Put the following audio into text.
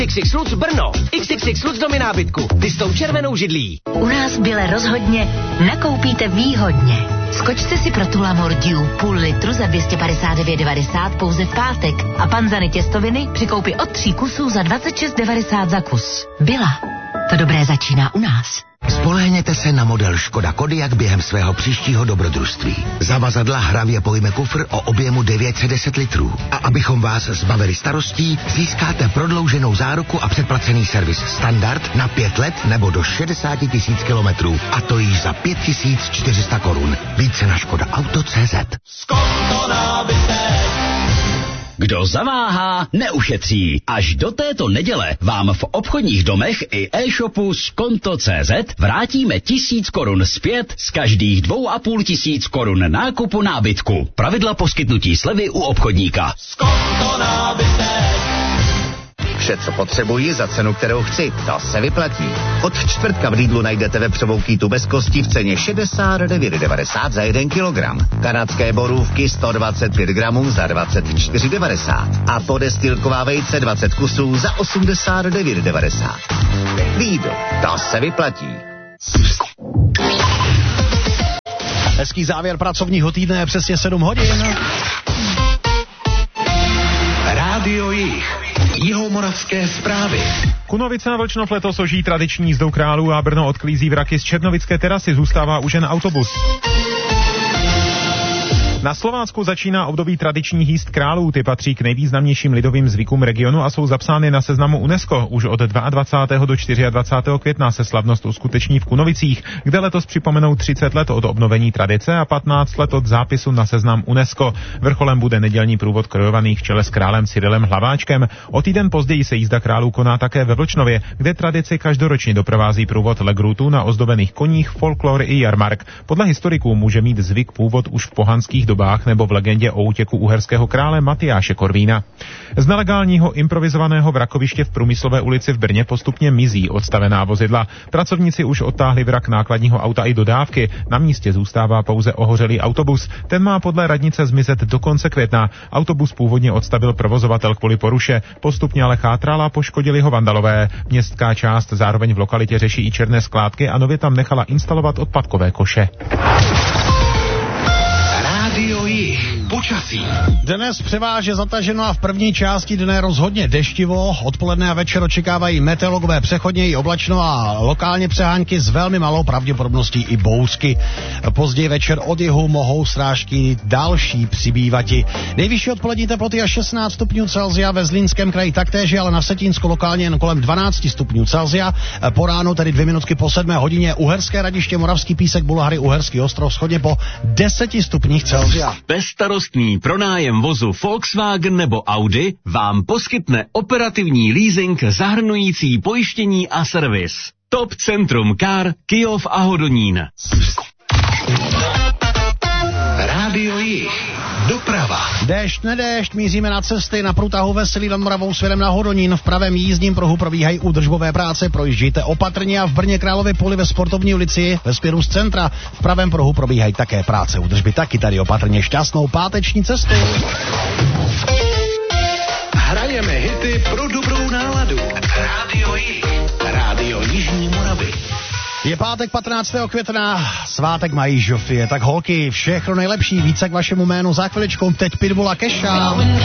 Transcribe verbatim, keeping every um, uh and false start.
X X Lutz Brno, X X X Lutz domy nábytku, ty s tou červenou židlí. U nás Byle rozhodně nakoupíte výhodně. Skočte si pro Tulamor Dew půl litru za dvě stě padesát devět devadesát pouze v pátek a panzany těstoviny při koupi od tří kusů za dvacet šest devadesát za kus. Byla. To dobré začíná u nás. Spolehněte se na model Škoda Kodiaq během svého příštího dobrodružství. Zavazadla hravě pojme kufr o objemu devět set deset litrů. A abychom vás zbavili starostí, získáte prodlouženou záruku a předplacený servis standard na pět let nebo do šedesát tisíc kilometrů. A to již za pět tisíc čtyři sta korun. Více na škoda auto tečka cé zet. Kdo zaváhá, neušetří. Až do této neděle vám v obchodních domech i e-shopu Skonto tečka cé zet vrátíme tisíc korun zpět z každých dvou a půl tisíc korun nákupu nábytku. Pravidla poskytnutí slevy u obchodníka. Skonto nábytek. Vše, co potřebuji za cenu, kterou chci, to se vyplatí. Od čtvrtka v Lidlu najdete vepřovou kýtu bez kosti v ceně šedesát devět devadesát za jeden kilogram. Kanadské borůvky sto dvacet pět gramů za dvacet čtyři devadesát. A podestýlková vejce dvacet kusů za osmdesát devět devadesát. Lidl, to se vyplatí. Hezký závěr pracovního týdne, přesně sedm hodin. Rádio Jih. Jihomoravské zprávy. Kunovice na Vlčnov letos ožijí tradiční jízdou králů a Brno odklízí vraky z Černovické terasy, zůstává už jen autobus. Na Slovácku začíná období tradičních jízd králů. Ty patří k nejvýznamnějším lidovým zvykům regionu a jsou zapsány na seznamu UNESCO. Už od dvacátého druhého do dvacátého čtvrtého května se slavnost uskuteční v Kunovicích, kde letos připomenou třicet let od obnovení tradice a patnáct let od zápisu na seznam UNESCO. Vrcholem bude nedělní průvod krojovaných v čele s králem Cyrilem Hlaváčkem. O týden později se jízda králů koná také ve Vlčnově, kde tradici každoročně doprovází průvod legrutů na ozdobených koních, folklor i jarmark. Podle historiků může mít zvyk původ už v pohanských dobách nebo v legendě o útěku uherského krále Matyáše Korvína. Z nelegálního improvizovaného vrakoviště v Průmyslové ulici v Brně postupně mizí odstavená vozidla. Pracovníci už odtáhli vrak nákladního auta i dodávky. Na místě zůstává pouze ohořelý autobus. Ten má podle radnice zmizet do konce května. Autobus původně odstavil provozovatel kvůli poruše. Postupně ale chátral a poškodili ho vandalové. Městská část zároveň v lokalitě řeší i černé skládky a nově tam nechala instalovat odpadkové koše. Rádio Jih. Počasí. Dnes převážně zataženo a v první části dne rozhodně deštivo. Odpoledne a večer očekávají meteorologové přechodně i oblačno a lokálně přehánky s velmi malou pravděpodobností i bouřky. Později večer od jihu mohou srážky další přibývati. Nejvyšší odpolední teploty až šestnáct stupňů Celsia, ve Zlínském kraji taktéž, ale na Vsetínsku lokálně jen kolem dvanáct stupňů Celsia. Po ránu, tedy dvě minutky po sedmé hodině, Uherské Hradiště, Moravský Písek, Bulhary, Uherský Ostrov shodně po deseti stupních Celsia. Bezstarostný pronájem vozu Volkswagen nebo Audi vám poskytne operativní leasing zahrnující pojištění a servis. Top Centrum Car, Kyjov a Hodonín. Rádio Jih. Doprava. Déšť, nedéšť, míříme na cesty na průtahu Veselí nad Moravou směrem na Hodonín. V pravém jízdním pruhu probíhají údržbové práce, projíždějte opatrně a v Brně Králově poli ve Sportovní ulici ve směru z centra. V pravém pruhu probíhají také práce údržby, taky tady opatrně. Šťastnou páteční cestu. Hrajeme hity pro dobrou náladu. Rádio Jih. Rádio Jižní Moravy. Je pátek patnáctého května, svátek mají Žofie, tak holky, všechno nejlepší, více k vašemu jménu za chviličkou, teď Pitbull a Kesha.